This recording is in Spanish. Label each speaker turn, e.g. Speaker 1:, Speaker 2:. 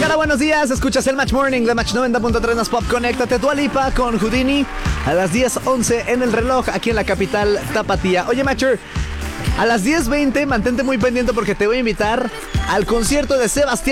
Speaker 1: cara, buenos días. Escuchas el Match Morning de Match 90.3 Nas Pop. Conéctate Dua Lipa con Houdini a las 10:11 en el reloj aquí en la capital tapatía. Oye, Matcher, a las 10:20 mantente muy pendiente porque te voy a invitar al concierto de Sebastián